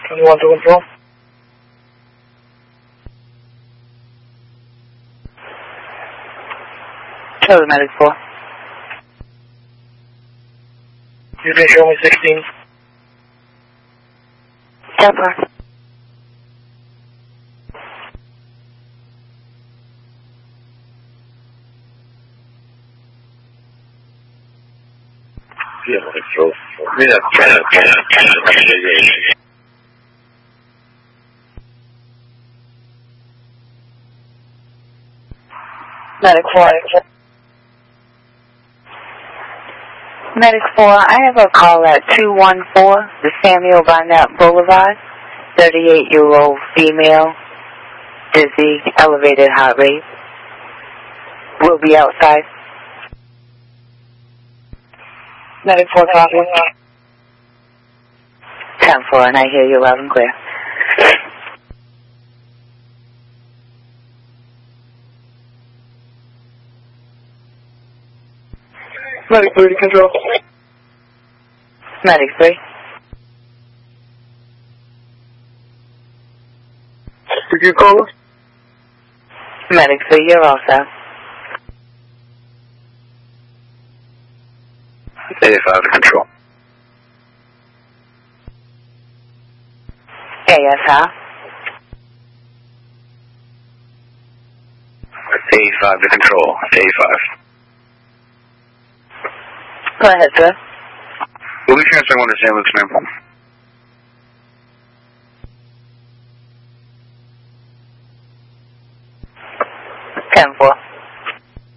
21 to control. Hello, Medic 4. You can show me 16. Temper. Yeah, control. Medic 4. Medic 4, I have a call at 214, the Samuel Barnett Boulevard. 38-year-old female, dizzy, elevated heart rate. Will be outside. Medic 4, copy. 10-4, and I hear you loud and clear. Medic 3 to control. Medic 3. Did you call us? Medic 3, you're all set. 85 to control. AS, huh? 85 to control. 85. Go ahead, sir. We'll be transferring one to San Luke's, ma'am.